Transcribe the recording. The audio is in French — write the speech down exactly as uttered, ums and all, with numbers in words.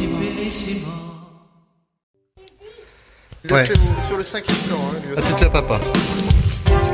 Il a Ouais. fait sur le cinquième plan. Hein, lui À aussi. tout à papa.